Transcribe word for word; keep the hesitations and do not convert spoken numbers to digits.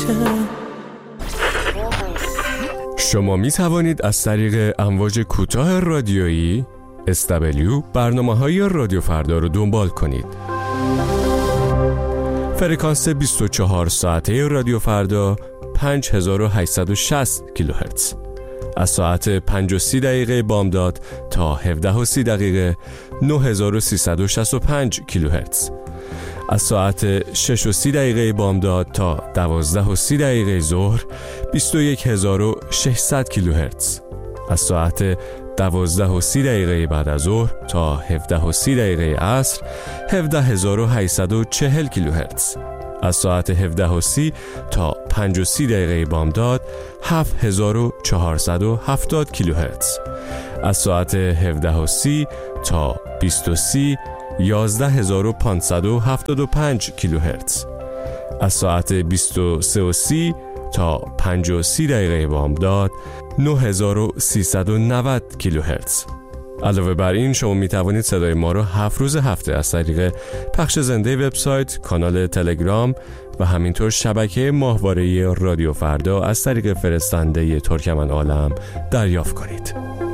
شما می توانید از طریق امواج کوتاه رادیویی اس دبلیو برنامه‌های رادیو فردا رو دنبال کنید. فرکانس بیست و چهار ساعته رادیو فردا پنج هزار و هشتصد و شصت کیلوهرتز. از ساعت پنج و سی دقیقه بامداد تا هفده و سی دقیقه نه هزار و سیصد و شصت و پنج کیلوهرتز. از ساعت شش و سی دقیقه بامداد تا دوازده و سی دقیقه ظهر بیست و یک هزار و ششصد کیلوهرتز. از ساعت دوازده و سی دقیقه بعد از ظهر تا هفده و سی دقیقه عصر هفده هزار و هشتصد و چهل کیلوهرتز. از ساعت هفده و سی تا پنج و سی دقیقه بامداد هفت هزار و چهارصد و هفتاد کیلوهرتز. از ساعت هفده و سی تا بیست و سی یازده هزار و پانصد و هفتاد و پنج کیلوهرتز. از ساعت بیست و سه و سی تا پنج و سی دقیقه بامداد نه هزار و سیصد و نود کیلوهرتز. علاوه بر این شما می توانید صدای ما رو هفت روز هفته از طریق پخش زنده وبسایت، کانال تلگرام و همینطور شبکه ماهواره‌ای رادیو فردا از طریق فرستنده ترکمن عالم دریافت کنید.